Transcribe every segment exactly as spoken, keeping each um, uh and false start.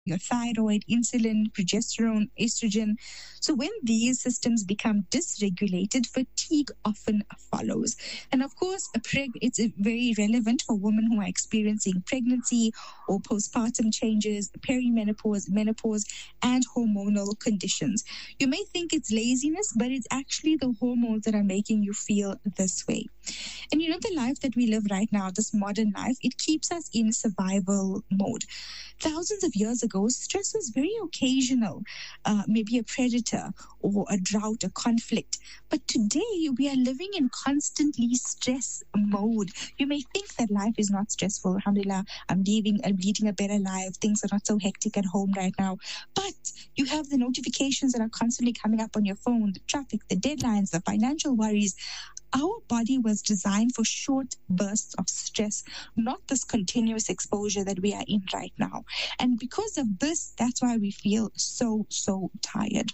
your thyroid, insulin, progesterone, estrogen. So when these systems become dysregulated, fatigue often follows. And of course, a preg- it's uh, very relevant for women who are experiencing pregnancy or postpartum changes, perimenopause, menopause, and hormonal conditions. You may think it's laziness, but it's actually the hormones that are making you feel this way. And you know, the life that we live right now, this modern life, it keeps us in survival mode. Thousands of years ago, stress was very occasional, uh, maybe a predator or a drought, a conflict. But today, we are living in constantly stress mode. You may think that life is not stressful. Alhamdulillah, I'm leaving, I'm leading a better life. Things are not so hectic at home right now. But you have the notifications that are constantly coming up on your phone, the traffic, the deadlines, the financial worries. Our body was designed for short bursts of stress, not this continuous exposure that we are in right now. And because of this, that's why we feel so, so tired.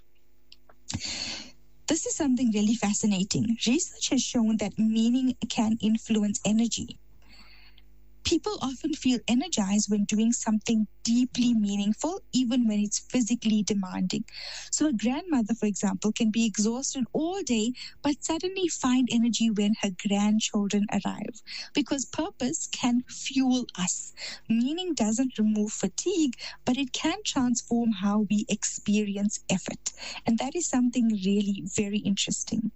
This is something really fascinating. Research has shown that meaning can influence energy. People often feel energized when doing something deeply meaningful, even when it's physically demanding. So, a grandmother, for example, can be exhausted all day, but suddenly find energy when her grandchildren arrive. Because purpose can fuel us. Meaning doesn't remove fatigue, but it can transform how we experience effort. And that is something really very interesting.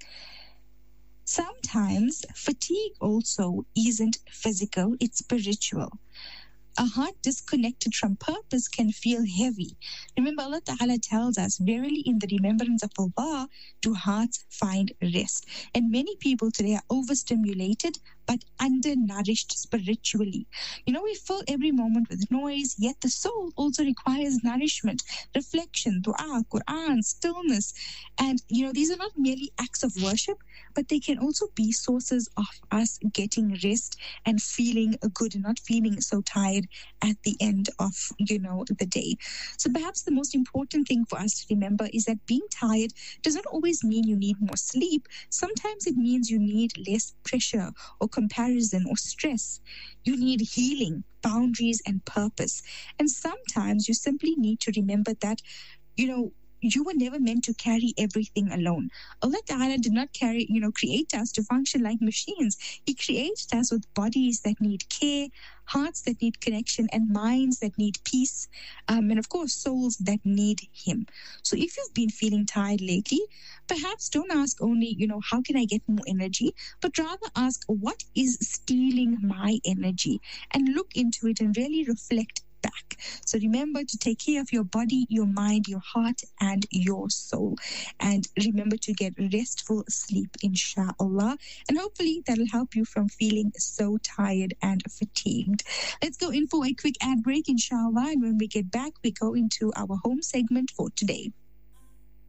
Sometimes fatigue also isn't physical, it's spiritual. A heart disconnected from purpose can feel heavy. Remember, Allah Ta'ala tells us, verily in the remembrance of Allah do hearts find rest. And many people today are overstimulated but undernourished spiritually. You know, we fill every moment with noise, yet the soul also requires nourishment, reflection, dua, Quran, stillness. And, you know, these are not merely acts of worship, but they can also be sources of us getting rest and feeling good and not feeling so tired at the end of, you know, the day. So perhaps the most important thing for us to remember is that being tired does not always mean you need more sleep. Sometimes it means you need less pressure or comparison or stress. You need healing, boundaries, and purpose. And sometimes you simply need to remember that, you know, you were never meant to carry everything alone. Allah Ta'ala did not carry, you know, create us to function like machines. He created us with bodies that need care, hearts that need connection, and minds that need peace, um, and of course, souls that need Him. So if you've been feeling tired lately, perhaps don't ask only, you know, how can I get more energy, but rather ask, what is stealing my energy? And look into it and really reflect back. So remember to take care of your body, your mind, your heart, and your soul. And remember to get restful sleep, inshallah. And hopefully that'll help you from feeling so tired and fatigued. Let's go in for a quick ad break, inshallah. And when we get back, we go into our home segment for today.